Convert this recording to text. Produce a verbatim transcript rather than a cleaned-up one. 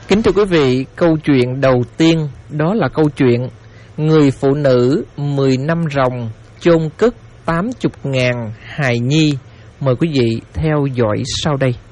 Kính thưa quý vị, câu chuyện đầu tiên đó là câu chuyện người phụ nữ mười năm ròng chôn cất tám mươi ngàn hài nhi. Mời quý vị theo dõi sau đây.